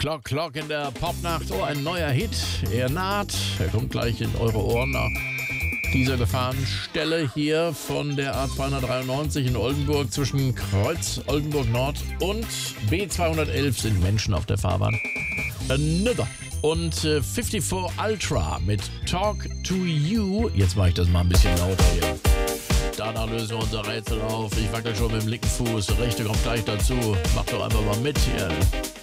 Clock in der Popnacht. Oh, ein neuer Hit. Er naht. Er kommt gleich in eure Ohren nach dieser Gefahrenstelle hier von der A293 in Oldenburg. Zwischen Kreuz Oldenburg Nord und B211 sind Menschen auf der Fahrbahn. Another. Und 54 Ultra mit Talk to You. Jetzt mache ich das mal ein bisschen lauter hier. Danach lösen wir unser Rätsel auf. Ich wackel schon mit dem linken Fuß. Der rechte kommt gleich dazu. Macht doch einfach mal mit hier.